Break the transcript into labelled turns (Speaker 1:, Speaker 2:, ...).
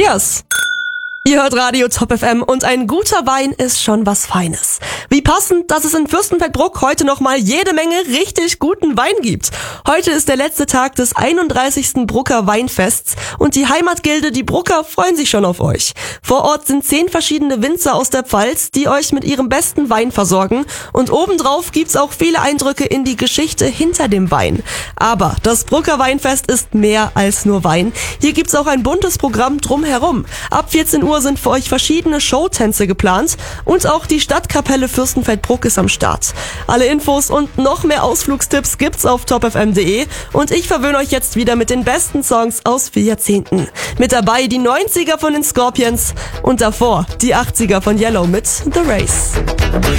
Speaker 1: Cheers! Ihr hört Radio Top FM und ein guter Wein ist schon was Feines. Wie passend, dass es in Fürstenfeldbruck heute nochmal jede Menge richtig guten Wein gibt. Heute ist der letzte Tag des 31. Brucker Weinfests und die Heimatgilde, die Brucker, freuen sich schon auf euch. Vor Ort sind 10 verschiedene Winzer aus der Pfalz, die euch mit ihrem besten Wein versorgen. Und obendrauf gibt's auch viele Eindrücke in die Geschichte hinter dem Wein. Aber das Brucker Weinfest ist mehr als nur Wein. Hier gibt's auch ein buntes Programm drumherum. Ab 14 Uhr sind für euch verschiedene Showtänze geplant und auch die Stadtkapelle Fürstenfeldbruck ist am Start. Alle Infos und noch mehr Ausflugstipps gibt's auf topfm.de und ich verwöhne euch jetzt wieder mit den besten Songs aus 4 Jahrzehnten. Mit dabei die 90er von den Scorpions und davor die 80er von Yellow mit The Race.